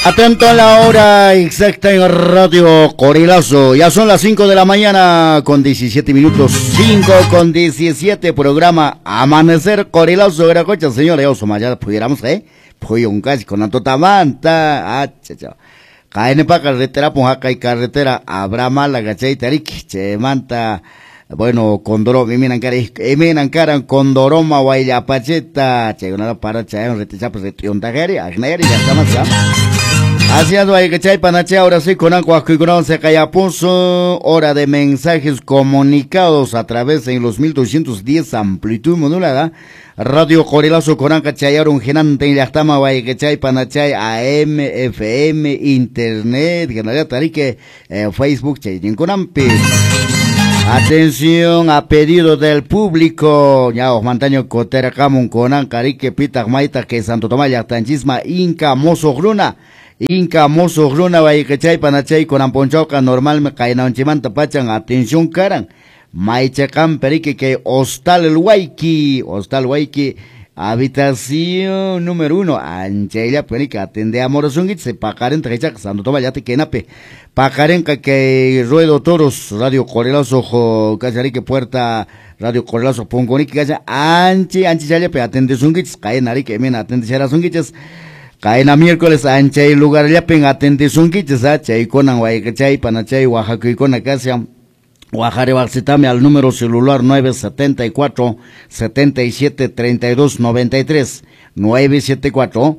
Atento a la hora exacta en Radio Corilazo. Ya son las 5 de la mañana con 17 minutos. 5 con 17, programa Amanecer Corilazo. Era cocha, señora. Yo somaya pudiéramos, pues un casi con antotamanta. Caen pa carretera, pues acá hay carretera. Habrá mala gachay tarik. Che manta. Bueno, Condoro, Mimenancaran, Condoroma, Guayapacheta, Chayonara para Chayon, Retichapas de Tiontajeri, Agneri, ya estamos ya. Así es, Guayachay, Panache, ahora sí, con Ancuacuicron, se callapuso, hora de mensajes comunicados a través de los 1210 amplitud modulada. Radio Corilazo, con Ancachayaron, Genante, y Yastama, Guayachay, Panachay, AM, FM, Internet, Generalia Tarique, Facebook, Chayin, con Ampi. Atención a pedido del público. Ya os mantaño cotera camun conan carique pita maita que Santo Tomás Yactanchisma Inca Mozo Gruna. Inca Mozo Gruna Baikachay Panachay con Amponchoca normal me caen a chimanta pachan. Atención caran. Maichacam perique que Hostal el Waiki. Hostal Waiki. Habitación número 1, Anchella Perica, atende a Morosungit, se pacaren trechak, Santo Tomás Yate Kenape, Pacarenca que Ruedo Toros, Radio Corilazo, Cacharique Puerta, Radio Corilazo, Pongonic, Cacha, Anchi Chalepe, atende Sungits, Caen Arique, Men, atende Chara Sungiches, Caen a miércoles, Ancha y lugar Yapen, atende Sungiches, Chay Conan, Guayachay, Panachay, Oaxaca y Conacasia. Guajare Baxitame al número celular 974 77 32 93 974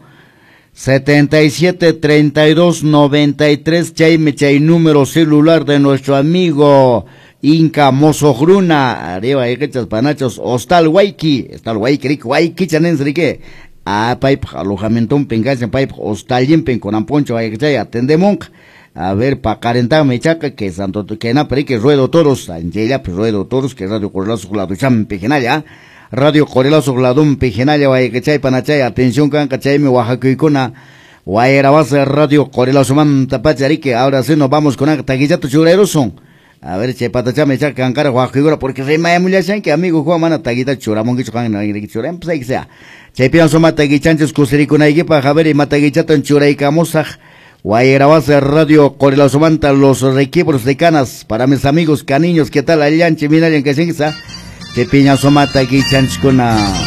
77 32 93 Chay número celular de nuestro amigo Inca Mozo Gruna arriba hay quechas panachos Hostal Waiki Waiki chanensrique paip alojamiento un pengas en paip Hostal Yimpen con amponcho hay que atendemos. A ver, pa' carentar me chaca que Santo que na que Ruedo Toros, Angela, pues Ruedo Toros, que Radio Corilazo la ducham pejenaya, Radio Corilazo la dum pejenaya, Guayachay Panachay, atención can cachay mi Oaxaca y cona, Guayera base Radio Corilazo manta pacharique, ahora sí nos vamos con Taguillato Churero son. A ver, che patacha me chaca cancara Oaxaca, porque se me mulechan que amigo Juan mana Taguita Churamón que chocan en el Churem, pues ahí que sea. Che pienso mataguichanches cuserico naiguipa, Javier y mataguichato en Churay Camosaj. Guayarabase Radio Corilazo Manta, los equipos de canas, para mis amigos caniños, ¿qué tal? Alianche, mira, en que se que piña somata aquí, chanchcona.